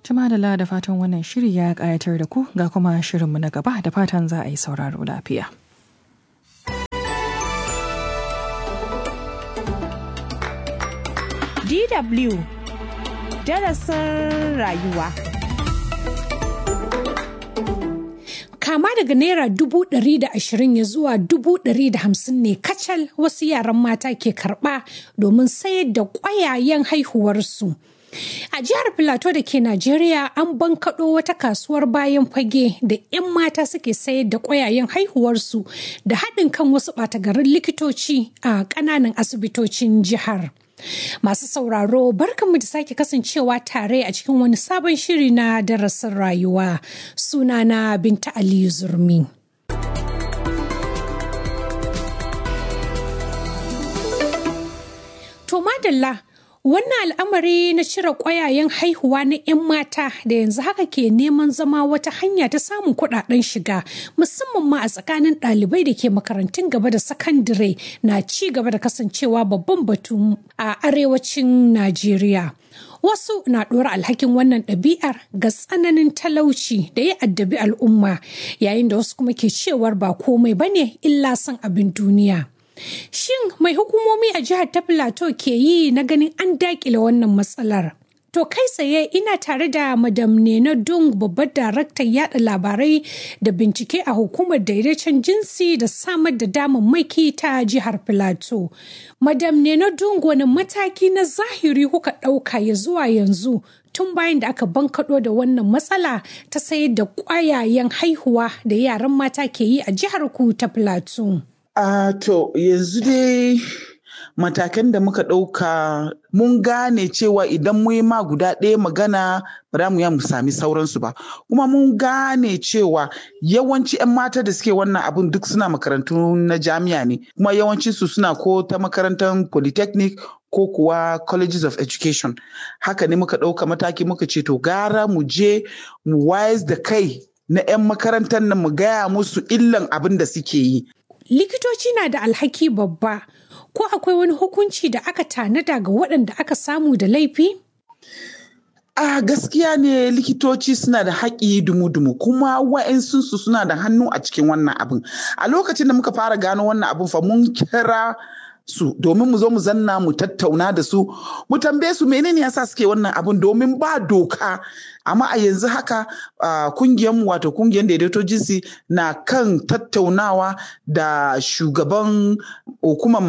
Tuma da fatan wannan shiri ya ƙayatar da ku ga kuma shirinmu na gaba da fatan za a yi sauraro lafiya. DW darasin rayuwa. Kama daga Naira 120 ya zuwa 150 ne kacal wasu yaran mata ke karɓa domin sayar da ƙwayayen haihuwarsu. A jihar Filato da ke Najeriya an bankaɗo wata kasuwar bayan fage da 'yan mata suke sayar da ƙwayayen haihuwarsu da haɗin kan wasu ɓata-garin likitoci a ƙananan asibitocin jihar. Masu sauraro barkanmu da sake kasancewa tare a cikin wani sabon shiri na darasin rayuwa. Sunana Binta Aliyu Zurmi. To madalla, wannan al'amari na cire ƙwayayen haihuwa na 'yan mata da yanzu haka ke neman zama wata hanya ta samun kuɗaɗen shiga musamman ma a tsakanin ɗalibai da ke makarantun gaba da sakandire na ci gaba da kasancewa babban batu a arewacin Najeriya. Wasu na ɗora alhakin wannan ɗabi'ar ga tsananin talauci da ya addabi al'umma yayin da wasu kuma ke cewar ba komai bane illa son abin duniya. Shin mai hukumomi a jihar ta Plateau ke yi na ganin an dakile wannan matsalar? To kai tsaye ina tare da Madam Nena Dung, babbar daraktan yada labarai da bincike a hukumar daidaicin jinsi da samar da damammaki ta jihar Plateau. Madam Nena Dung, wani mataki na zahiri kuka ɗauka ya zuwa yanzu tun bayan da aka bankaɗo da wannan matsala ta sayar da ƙwayayen haihuwa da yaran mata ke yi a jihar ku ta Plateau? To yanzu dai matakan da muka ɗauka mun gane cewa idan mu yi ma guda ɗaya magana ba za mu mu sami sauransu ba. Kuma mun gane cewa yawanci 'yan mata da suke wannan abun duk suna makarantu na jami'a ne. Kuma yawancinsu suna ko ta makarantar polytechnic ko kuwa colleges of education. Haka ne muka ɗauka mataki muka ce to gara mu je mu wayar da kai na 'yan makarantar nan mu gaya musu illan abin da suke yi. Likitoci na da alhaki babba, ko akwai wani hukunci da aka tanada ga waɗanda aka samu da laifi? Gaskiya ne likitoci suna da haƙi dumu-dumu kuma wa'insunsu suna da hannu a cikin wannan abin. A lokacin da muka fara gano wannan abin fa mun kira su domin mu zo mu zanna mu tattauna da su mu tambaye su menene yasa suke wannan abin domin ba doka. Amma a yanzu haka kungiyarmu wato kungiyar daidaito jinsi na kan tattaunawa da shugaban hukumar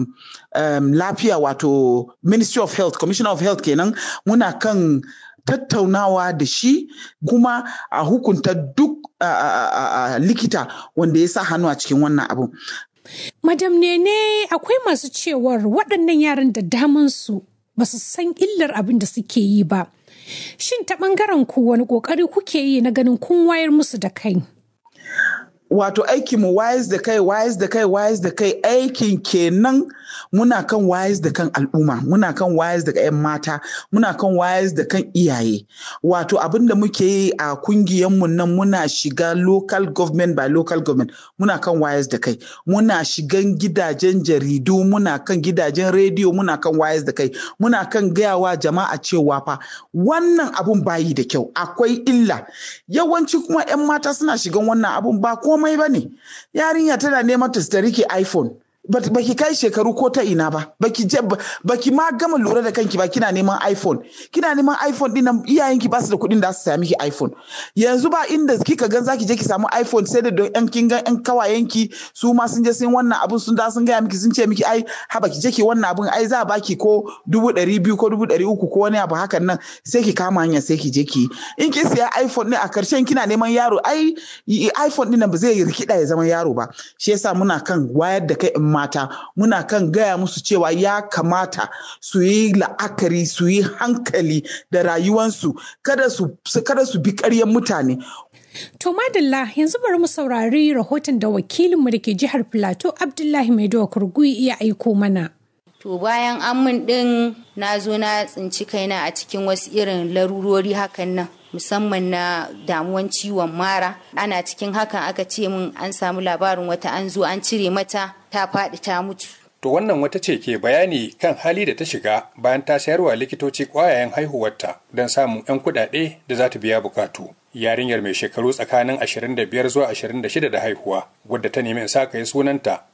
lafiya wato Ministry of Health, Commissioner of Health kenan, muna kan tattaunawa da shi kuma a hukunta duk likita wanda ya sa hannu a cikin wannan abin. Madam Nene, akwai masu cewar waɗannan yaran da damansu ba su san illar abin da suke yi ba. Shin ta ɓangaren ku wani ƙoƙari kuke yi na ganin kun wayar musu da kai? Wato aikinmu wayes da kai aikin kenan. Muna kan wayes da kan al'umma, muna kan wayes da 'yan mata, muna kan wayes da kan iyaye. Wato abin da muke yi a kungiyanmu nan muna shiga local government by local government, muna kan wayes da kai. Muna shigan gidajen jaridu, muna kan gidajen rediyo, muna kan wayes da kai. Muna kan gayawa jama'a cewa fa wannan abun bayi da kyau, akwai illa. Yawanci kuma 'yan mata suna shigan wannan abun ba komai ba ne. Yarinya tana neman ta rike iPhone. Baki kai shekaru ko ta ina ba, baki ma gama lura da kanki ba, kina neman iPhone din nan iyayenki ba su da kuɗin da su saya miki iPhone. Yanzu ba inda kika gan zaki je ki samu iPhone sai da don kin ga ƴan kawayenki su ma sun je sun wannan abun sun da sun gaya miki sun ce miki ai haba ki je ki wannan abun ai za a baki ko 200,000 ko 300,000 ko wani abu hakan nan sai ki kama hanya sai ki je ki. In ki siya iPhone ne a karshen kina neman yaro ai iPhone din nan ba zai rikida ya zama yaro ba. Shi yasa muna kan wayar da kai mata, muna kan gaya musu cewa ya kamata su yi la'akari, su yi hankali da rayuwansu, kada su bi ƙaryan mutane. To madalla, yanzu bari mu saurari rahoton da wakilinmu da ke jihar Plateau Abdullahi Maidowa Kurgui ya aiko mana. To bayan amin ɗin na zo na tsinci kaina a cikin wasu irin larurori hakan nan, musamman na damuwan ciwon mara. Ana cikin hakan aka ce min an samu labarin wata an zo an cire mata ta faɗi ta mutu. To wannan wata ce ke bayani kan hali da ta shiga bayan ta sayarwa likitoci ƙwayayen haihuwarta don samun 'yan kuɗaɗe da za ta biya bukatu. Yarinyar mai shekaru tsakanin 25 zuwa 26 da haihuwa, wadda ta nemi in sa kai sunanta,